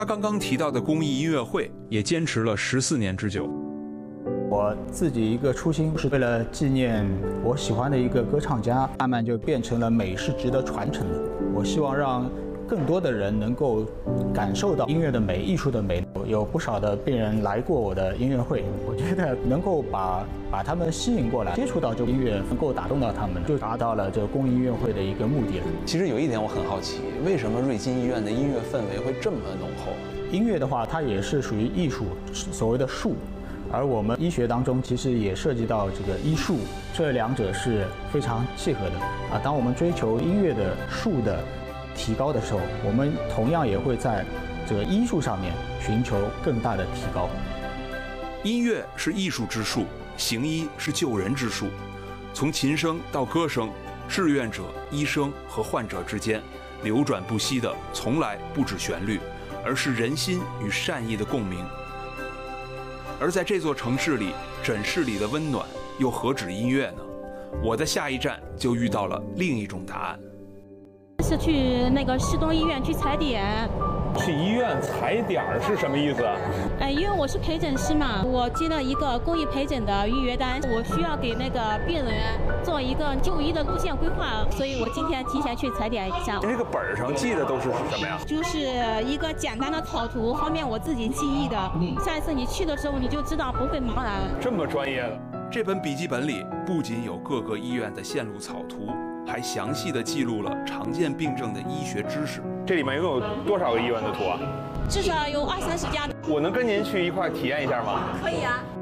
他刚刚提到的公益音乐会也坚持了14年之久。 我自己一个初心是为了纪念我喜欢的一个歌唱家，慢慢就变成了美是值得传承的。我希望让更多的人能够感受到音乐的美、艺术的美。有不少的病人来过我的音乐会，我觉得能够把他们吸引过来，接触到这个音乐，能够打动到他们，就达到了这个公益音乐会的一个目的了。 其实有一点我很好奇，为什么瑞金医院的音乐氛围会这么浓厚？ 音乐的话，它也是属于艺术，所谓的术。而我们医学当中其实也涉及到这个医术，这两者是非常契合的啊。当我们追求音乐的术的提高的时候，我们同样也会在这个医术上面寻求更大的提高。 音乐是艺术之术，行医是救人之术。从琴声到歌声，志愿者、医生和患者之间流转不息的，从来不止旋律，而是人心与善意的共鸣。而在这座城市里，诊室里的温暖又何止音乐呢？我的下一站就遇到了另一种答案。 是去那个市东医院去踩点。 去医院踩点儿是什么意思啊？ 因为我是陪诊师嘛，我接了一个公益陪诊的预约单，我需要给那个病人做一个就医的路线规划，所以我今天提前去踩点一下。 这个本儿上记的都是什么呀？ 就是一个简单的草图，方便我自己记忆的。下一次你去的时候，你就知道不会茫然。 这么专业的。 这本笔记本里不仅有各个医院的线路草图，还详细地记录了常见病症的医学知识。 这里面一共有多少个医院的图啊？ 至少有20-30家。 我能跟您去一块体验一下吗？ 可以啊。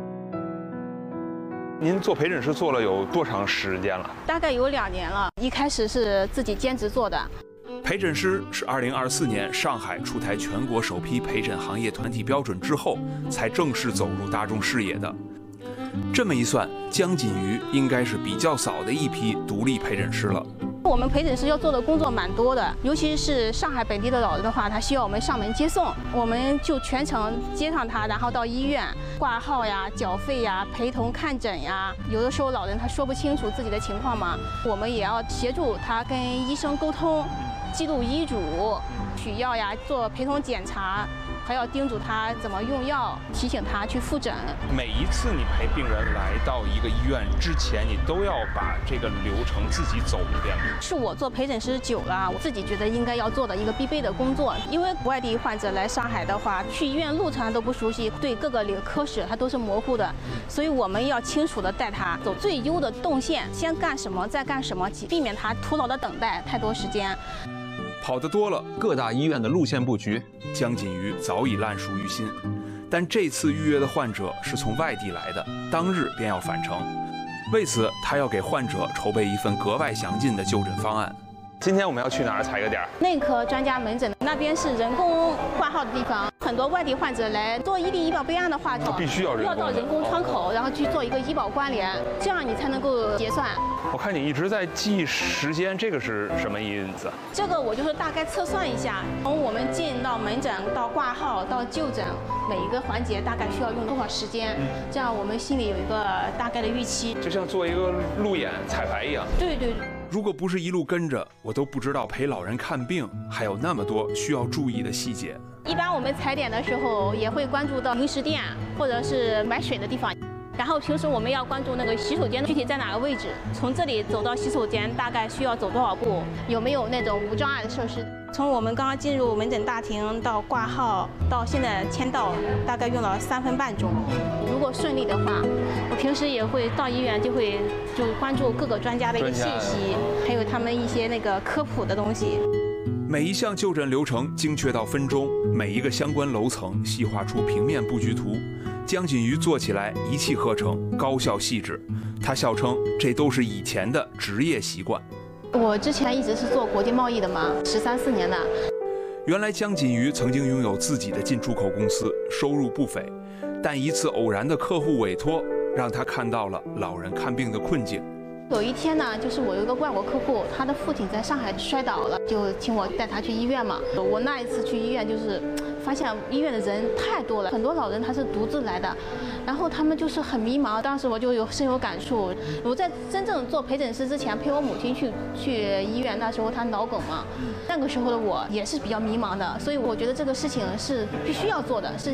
您做陪诊师做了有多长时间了？ 大概有2年了。一开始是自己兼职做的。 陪诊师是2024年上海出台全国首批陪诊行业团体标准之后，才正式走入大众视野的。这么一算，江锦瑜应该是比较早的一批独立陪诊师了。 我们陪诊师要做的工作蛮多的，尤其是上海本地的老人的话，他需要我们上门接送，我们就全程接上他，然后到医院挂号呀、缴费呀、陪同看诊呀。有的时候老人他说不清楚自己的情况嘛，我们也要协助他跟医生沟通，记录医嘱、取药呀、做陪同检查。还要叮嘱他怎么用药，提醒他去复诊。 每一次你陪病人来到一个医院之前，你都要把这个流程自己走一遍。 是我做陪诊师久了，我自己觉得应该要做的一个必备的工作。因为外地患者来上海的话，去医院路程都不熟悉，对各个科室他都是模糊的，所以我们要清楚的带他走最优的动线，先干什么，再干什么，避免他徒劳的等待太多时间。 跑得多了， 各大医院的路线布局， 江锦瑜早已烂熟于心。但这次预约的患者是从外地来的，当日便要返程。为此，他要给患者筹备一份格外详尽的就诊方案。 今天我们要去哪儿踩个点儿？ 内科专家门诊那边是人工挂号的地方，很多外地患者来做异地医保备案的话， 必须要到人工窗口，然后去做一个医保关联，这样你才能够结算。 我看你一直在记时间，这个是什么意思？ 这个我就是大概测算一下，从我们进到门诊到挂号到就诊，每一个环节大概需要用多少时间，这样我们心里有一个大概的预期。 就像做一个路演彩排一样。 对对。 如果不是一路跟着，我都不知道陪老人看病还有那么多需要注意的细节。 一般我们踩点的时候也会关注到零食店或者是买水的地方，然后平时我们要关注那个洗手间具体在哪个位置，从这里走到洗手间大概需要走多少步，有没有那种无障碍的设施。从我们刚刚进入门诊大厅到挂号到现在签到，大概用了3分半钟。如果顺利的话，我平时也会到医院就关注各个专家的一个信息，还有他们一些那个科普的东西。 每一项就诊流程精确到分钟，每一个相关楼层细化出平面布局图。江锦瑜做起来一气呵成，高效细致。他笑称这都是以前的职业习惯。 我之前一直是做国际贸易的嘛，13、14年的。 原来江锦瑜曾经拥有自己的进出口公司，收入不菲，但一次偶然的客户委托，让他看到了老人看病的困境。 有一天呢，就是我有一个外国客户，他的父亲在上海摔倒了，就请我带他去医院嘛。我那一次去医院就是发现医院的人太多了，很多老人他是独自来的，然后他们就是很迷茫。当时我就深有感触。我在真正做陪诊师之前，陪我母亲去医院，那时候她脑梗嘛，那个时候的我也是比较迷茫的，所以我觉得这个事情是必须要做的，是